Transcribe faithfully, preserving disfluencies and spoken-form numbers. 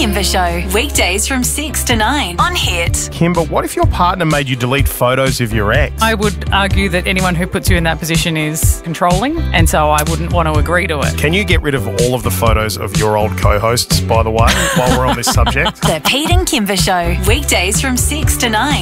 Kimber Show, weekdays from six to nine on Hit. Kimber, what if your partner made you delete photos of your ex? I would argue that anyone who puts you in that position is controlling, and so I wouldn't want to agree to it. Can you get rid of all of the photos of your old co-hosts, by the way, while we're on this subject? The Pete and Kimber Show, weekdays from six to nine.